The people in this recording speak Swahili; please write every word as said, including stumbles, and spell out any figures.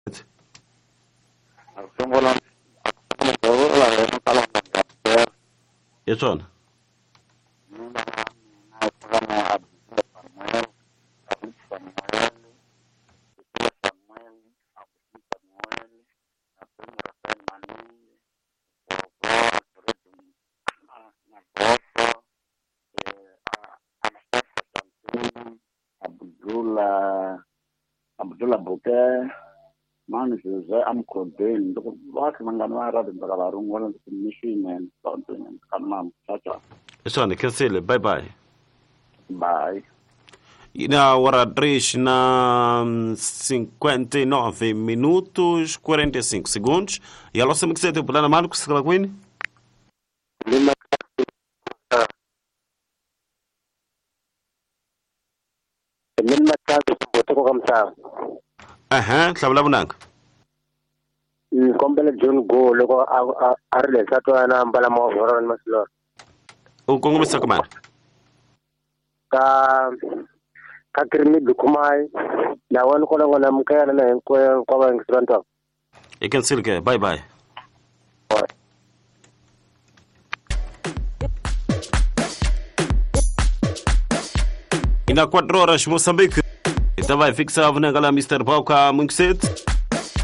Yesona. Abdullah Abdullah Boke man Jose am Kodin do what mangana ra de balarung wala mission and something kamam chacha. Yesona cancel. Bye bye. Bye. Ina hora três na cinquenta e nove minutos quarenta e cinco segundos. E a nossa mixete o plano Marcos se cala Queen. Lima tatu boto ko kamsa. Aha, sabla bunang. Mm kombele John go loko arle sato ana mbala mo horon maslo. O kongo misa kaman. Ka ka kirmi dukumai na wan ko ngona mkaya na ko ko ba ngstranto. E cancel ke. Bye bye. Ina quatro horas Moçambique. Estava a fixar a mister Pauca Munxet.